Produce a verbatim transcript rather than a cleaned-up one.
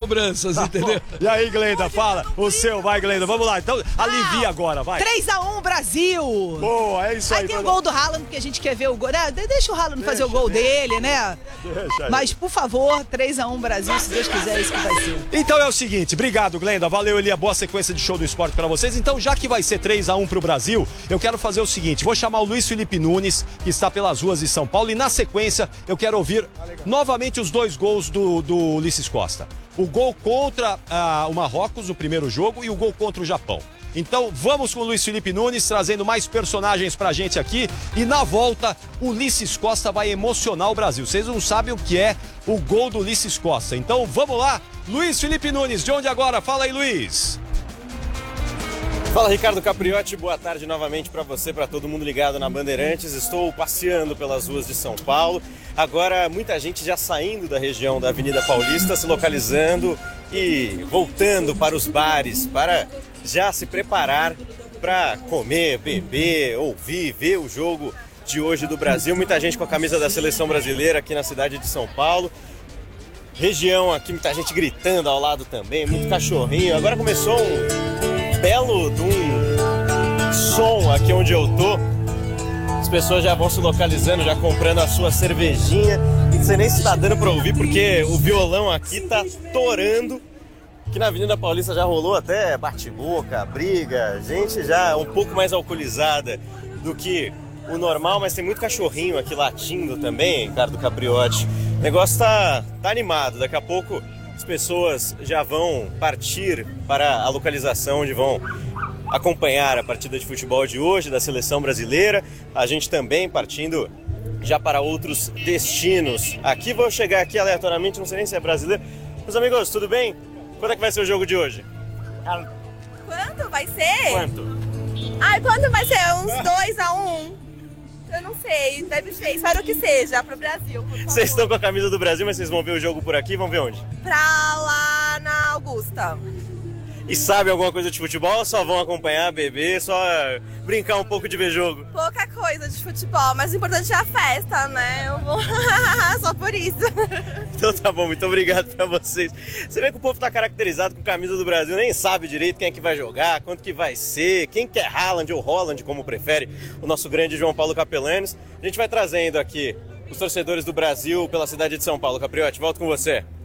cobranças, Tá entendeu? bom. E aí, Glenda, fala. O seu, vai, Glenda. Vamos lá. Então, alivia agora, vai. três a um Brasil! Boa, é isso aí. Aí tem o Bruno. gol do Haaland, porque a gente quer ver o gol. Né? Deixa o Haaland fazer o Deixa, gol deixa. dele, né? Deixa aí. Mas, por favor, três a um Brasil, se Deus quiser, é isso que vai ser. Então é o seguinte, obrigado, Glenda. Valeu, Elia. Boa sequência de show do esporte pra vocês. Então, já que vai ser três a um pro Brasil, eu quero fazer o seguinte: vou chamar o Luiz Felipe Nunes, que está pelas ruas de São Paulo, e na sequência eu quero ouvir novamente os dois gols do, do Ulisses Costa. O gol contra ah, o Marrocos no primeiro jogo e o gol contra o Japão. Então vamos com o Luiz Felipe Nunes trazendo mais personagens pra gente aqui, e na volta o Ulisses Costa vai emocionar o Brasil. Vocês não sabem o que é o gol do Ulisses Costa. Então vamos lá, Luiz Felipe Nunes, de onde agora? Fala aí, Luiz. Fala, Ricardo Capriotti, boa tarde novamente para você, para todo mundo ligado na Bandeirantes. Estou passeando pelas ruas de São Paulo. Agora muita gente já saindo da região da Avenida Paulista, se localizando e voltando para os bares, para já se preparar para comer, beber, ouvir, ver o jogo de hoje do Brasil. Muita gente com a camisa da seleção brasileira aqui na cidade de São Paulo. Região aqui, muita gente gritando ao lado também, muito cachorrinho. Agora começou um belo de um som aqui onde eu tô. As pessoas já vão se localizando, já comprando a sua cervejinha. Não sei nem se tá dando pra ouvir, porque o violão aqui tá torando. Aqui na Avenida Paulista já rolou até bate-boca, briga, gente já um pouco mais alcoolizada do que o normal, mas tem muito cachorrinho aqui latindo também, Ricardo Capriotti. O negócio tá, tá animado, daqui a pouco as pessoas já vão partir para a localização onde vão acompanhar a partida de futebol de hoje da seleção brasileira. A gente também partindo já para outros destinos. Aqui vou chegar aqui aleatoriamente, não sei nem se é brasileiro. Meus amigos, tudo bem? Quando é que vai ser o jogo de hoje? Quanto vai ser? Quanto? Ai, quanto vai ser? Uns dois a um? Eu não sei, deve ser, espero que seja, pro Brasil. Por favor. Vocês estão com a camisa do Brasil, mas vocês vão ver o jogo por aqui, vão ver onde? Pra lá na Augusta. E sabe alguma coisa de futebol ou só vão acompanhar, beber, só brincar um pouco de ver jogo? Pouca coisa de futebol, mas o importante é a festa, né? Eu vou só por isso. Então tá bom, muito obrigado pra vocês. Você vê que o povo tá caracterizado com camisa do Brasil, nem sabe direito quem é que vai jogar, quanto que vai ser, quem quer Haaland ou Holland, como prefere o nosso grande João Paulo Capelanes. A gente vai trazendo aqui os torcedores do Brasil pela cidade de São Paulo. Capriotti, volto com você.